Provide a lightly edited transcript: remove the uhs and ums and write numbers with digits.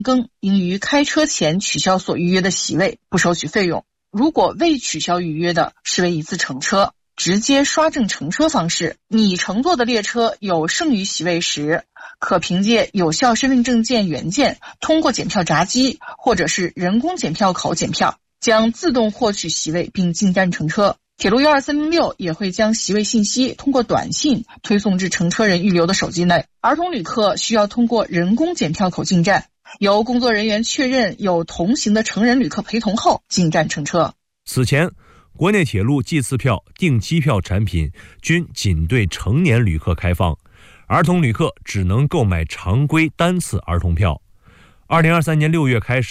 更应于开车前取消所预约的席位，不收取费用。如果未取消预约的，视为一次乘车。直接刷证乘车方式，你乘坐的列车有剩余席位时，可凭借有效身份证件原件通过检票闸机或者是人工检票口检票，将自动获取席位并进站乘车。铁路12306也会将席位信息通过短信推送至乘车人预留的手机内。儿童旅客需要通过人工检票口进站，由工作人员确认有同行的成人旅客陪同后进站乘车。 此前，国内铁路计次票、订机票产品均仅对成年旅客开放，儿童旅客只能购买常规单次儿童票。2023年6月开始，